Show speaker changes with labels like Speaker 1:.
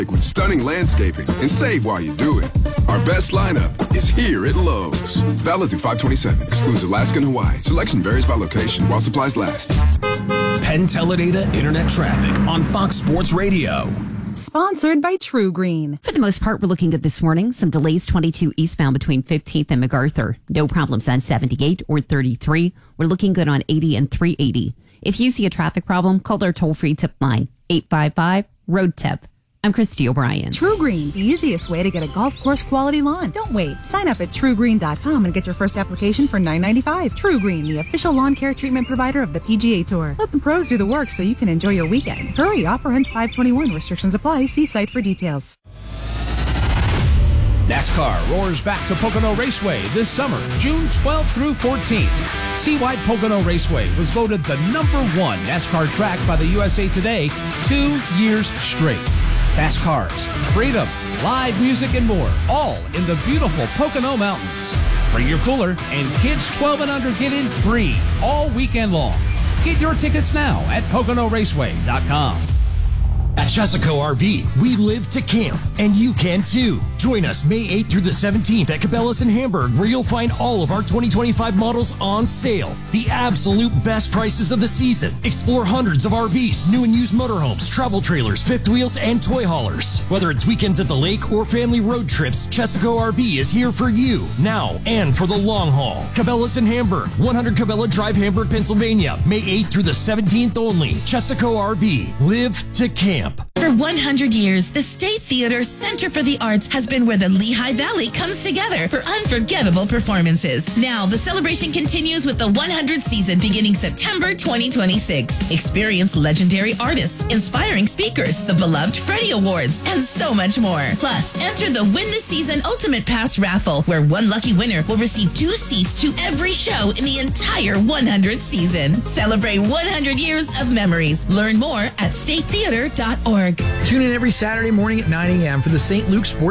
Speaker 1: with stunning landscaping and save while you do it. Our best lineup is here at Lowe's. Valid through 5/27. Excludes Alaska and Hawaii. Selection varies by location while supplies last.
Speaker 2: Penn Teledata Internet Traffic on Fox Sports Radio.
Speaker 3: Sponsored by True Green.
Speaker 4: For the most part, we're looking good this morning. Some delays 22 eastbound between 15th and MacArthur. No problems on 78 or 33. We're looking good on 80 and 380. If you see a traffic problem, call our toll-free tip line, 855-ROAD-TIP. I'm Christy O'Brien.
Speaker 3: True Green, the easiest way to get a golf course quality lawn. Don't wait. Sign up at truegreen.com and get your first application for $9.95. True Green, the official lawn care treatment provider of the PGA Tour. Let the pros do the work so you can enjoy your weekend. Hurry, offer ends 5/21. Restrictions apply. See site for details.
Speaker 5: NASCAR roars back to Pocono Raceway this summer, June 12th through 14th. Seawide Pocono Raceway was voted the #1 NASCAR track by the USA Today 2 years straight. Fast cars, freedom, live music, and more, all in the beautiful Pocono Mountains. Bring your cooler, and kids 12 and under get in free all weekend long. Get your tickets now at PoconoRaceway.com.
Speaker 6: At Chesaco RV, we live to camp, and you can too. Join us May 8th through the 17th at Cabela's in Hamburg, where you'll find all of our 2025 models on sale. The absolute best prices of the season. Explore hundreds of RVs, new and used motorhomes, travel trailers, fifth wheels, and toy haulers. Whether it's weekends at the lake or family road trips, Chesaco RV is here for you, now and for the long haul. Cabela's in Hamburg, 100 Cabela Drive, Hamburg, Pennsylvania, May 8th through the 17th only. Chesaco RV, live to camp.
Speaker 7: For 100 years, the State Theater Center for the Arts has been where the Lehigh Valley comes together for unforgettable performances. Now, the celebration continues with the 100th season beginning September 2026. Experience legendary artists, inspiring speakers, the beloved Freddie Awards, and so much more. Plus, enter the Win the Season Ultimate Pass raffle, where one lucky winner will receive 2 seats to every show in the entire 100th season. Celebrate 100 years of memories. Learn more at statetheater.org.
Speaker 8: Tune in every Saturday morning at 9 a.m. for the St. Luke Sports